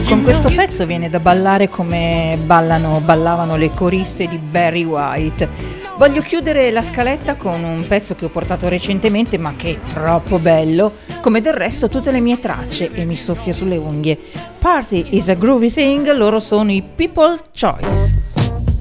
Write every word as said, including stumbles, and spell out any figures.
Con questo pezzo viene da ballare come ballano, ballavano le coriste di Barry White. Voglio chiudere la scaletta con un pezzo che ho portato recentemente ma che è troppo bello, come del resto tutte le mie tracce, e mi soffia sulle unghie. Party is a groovy thing, loro sono i People Choice.